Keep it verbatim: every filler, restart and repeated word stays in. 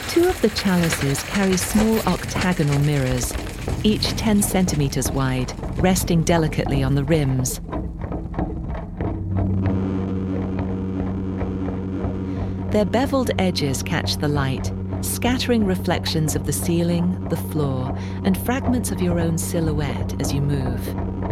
Two of the chalices carry small octagonal mirrors, each ten centimeters wide, resting delicately on the rims. Their beveled edges catch the light, scattering reflections of the ceiling, the floor, and fragments of your own silhouette as you move.